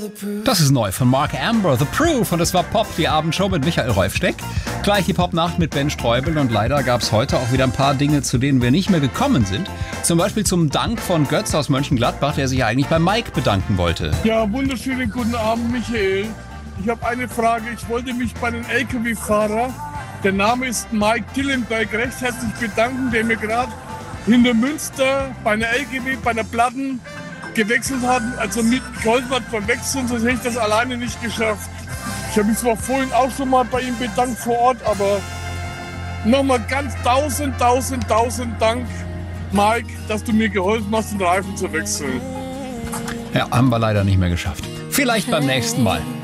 Das ist neu von Mark Amber, The Proof. Und es war Pop, die Abendshow mit Michael Reufsteck. Gleich die Popnacht mit Ben Streubel. Und leider gab es heute auch wieder ein paar Dinge, zu denen wir nicht mehr gekommen sind. Zum Beispiel zum Dank von Götz aus Mönchengladbach, der sich eigentlich bei Mike bedanken wollte. Ja, wunderschönen guten Abend, Michael. Ich habe eine Frage. Ich wollte mich bei einem LKW-Fahrer, der Name ist Mike Dillenberg, recht herzlich bedanken, der mir gerade hinter Münster bei einer LKW, bei einer Platten gewechselt hat, also mit Goldwart verwechseln, sonst hätte ich das alleine nicht geschafft. Ich habe mich zwar vorhin auch schon mal bei ihm bedankt vor Ort, aber nochmal ganz tausend Dank, Mike, dass du mir geholfen hast, den Reifen zu wechseln. Ja, haben wir leider nicht mehr geschafft. Vielleicht beim nächsten Mal.